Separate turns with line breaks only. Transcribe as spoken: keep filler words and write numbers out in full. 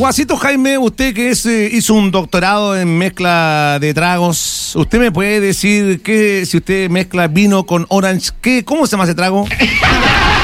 Guasito Jaime, usted que es, eh, hizo un doctorado en mezcla de tragos, ¿usted me puede decir que si usted mezcla vino con orange, ¿qué, cómo se llama ese trago?